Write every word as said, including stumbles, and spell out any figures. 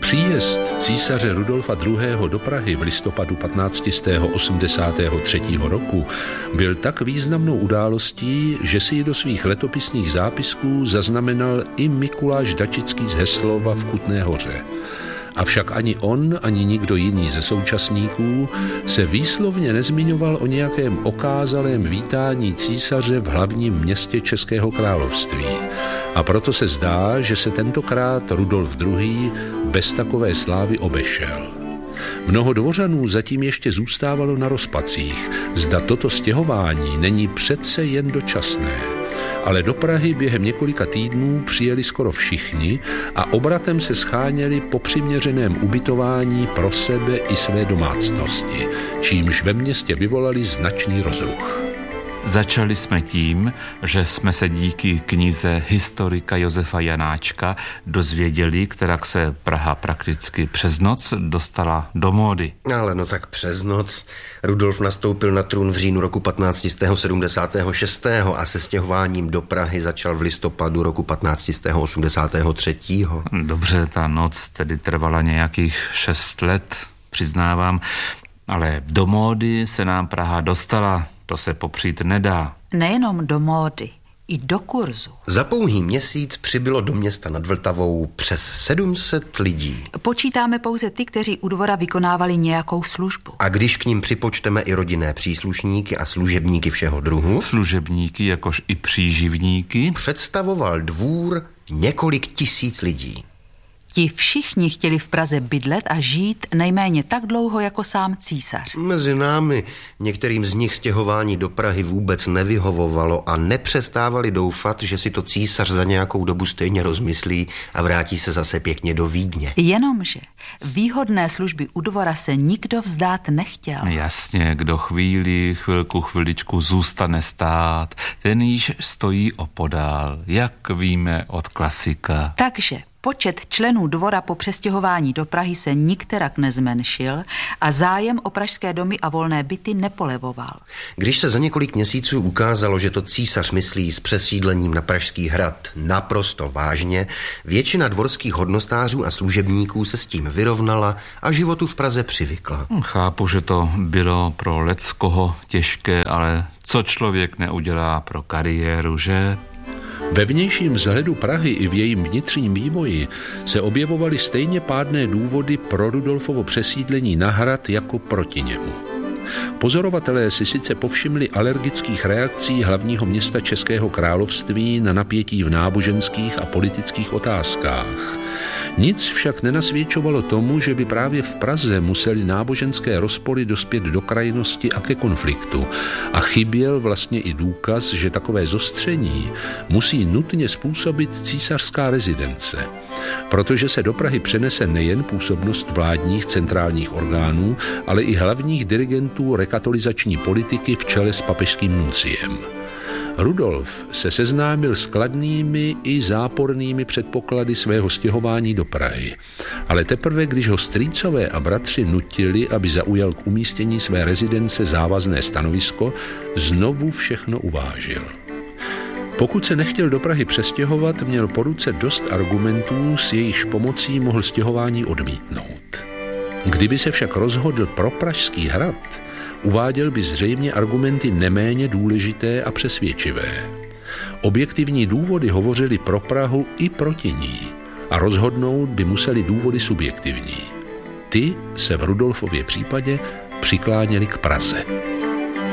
Příjezd císaře Rudolfa druhého. do Prahy v listopadu patnáct set osmdesát tři. roku byl tak významnou událostí, že si ji do svých letopisných zápisků zaznamenal i Mikuláš Dačický z Heslova v Kutné Hoře. Avšak ani on, ani nikdo jiný ze současníků se výslovně nezmiňoval o nějakém okázalém vítání císaře v hlavním městě Českého království. A proto se zdá, že se tentokrát Rudolf druhý. bez takové slávy obešel. Mnoho dvořanů zatím ještě zůstávalo na rozpacích, zda toto stěhování není přece jen dočasné. Ale do Prahy během několika týdnů přijeli skoro všichni a obratem se scháněli po přiměřeném ubytování pro sebe i své domácnosti, čímž ve městě vyvolali značný rozruch. Začali jsme tím, že jsme se díky knize historika Josefa Janáčka dozvěděli, kterak se Praha prakticky přes noc dostala do módy. Ale no tak přes noc. Rudolf nastoupil na trůn v říjnu roku patnáct set sedmdesát šest. a se stěhováním do Prahy začal v listopadu roku patnáct set osmdesát tři. Dobře, ta noc tedy trvala nějakých šest let, přiznávám, ale do módy se nám Praha dostala. To se popřít nedá. Nejenom do módy, i do kurzu. Za pouhý měsíc přibylo do města nad Vltavou přes sedm set lidí. Počítáme pouze ty, kteří u dvora vykonávali nějakou službu. A když k nim připočteme i rodinné příslušníky a služebníky všeho druhu, služebníky jakož i příživníky, představoval dvůr několik tisíc lidí. Ti všichni chtěli v Praze bydlet a žít nejméně tak dlouho jako sám císař. Mezi námi některým z nich stěhování do Prahy vůbec nevyhovovalo a nepřestávali doufat, že si to císař za nějakou dobu stejně rozmyslí a vrátí se zase pěkně do Vídně. Jenomže výhodné služby u dvora se nikdo vzdát nechtěl. Jasně, kdo chvíli, chvilku, chviličku zůstane stát, ten již stojí opodál, jak víme od klasika. Takže počet členů dvora po přestěhování do Prahy se nikterak nezmenšil a zájem o pražské domy a volné byty nepolevoval. Když se za několik měsíců ukázalo, že to císař myslí s přesídlením na Pražský hrad naprosto vážně, většina dvorských hodnostářů a služebníků se s tím vyrovnala a životu v Praze přivykla. Chápu, že to bylo pro leckoho těžké, ale co člověk neudělá pro kariéru, že? Ve vnějším vzhledu Prahy i v jejím vnitřním vývoji se objevovaly stejně pádné důvody pro Rudolfovo přesídlení na hrad jako proti němu. Pozorovatelé si sice povšimli alergických reakcí hlavního města Českého království na napětí v náboženských a politických otázkách. Nic však nenasvědčovalo tomu, že by právě v Praze museli náboženské rozpory dospět do krajnosti a ke konfliktu. A chyběl vlastně i důkaz, že takové zostření musí nutně způsobit císařská rezidence. Protože se do Prahy přenese nejen působnost vládních centrálních orgánů, ale i hlavních dirigentů rekatolizační politiky v čele s papežským nunciem. Rudolf se seznámil s kladnými i zápornými předpoklady svého stěhování do Prahy. Ale teprve, když ho strýcové a bratři nutili, aby zaujal k umístění své rezidence závazné stanovisko, znovu všechno uvážil. Pokud se nechtěl do Prahy přestěhovat, měl po ruce dost argumentů, s jejichž pomocí mohl stěhování odmítnout. Kdyby se však rozhodl pro Pražský hrad, uváděl by zřejmě argumenty neméně důležité a přesvědčivé. Objektivní důvody hovořily pro Prahu i proti ní a rozhodnout by museli důvody subjektivní. Ty se v Rudolfově případě přikláněly k Praze.